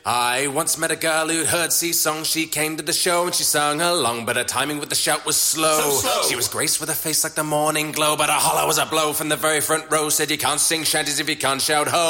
I once met a girl who'd heard sea songs. She came to the show and she sung along, but her timing with the shout was slow. So slow. She was graced with a face like the morning glow, but her holler was a blow from the very front row. Said you can't sing shanties if you can't shout ho.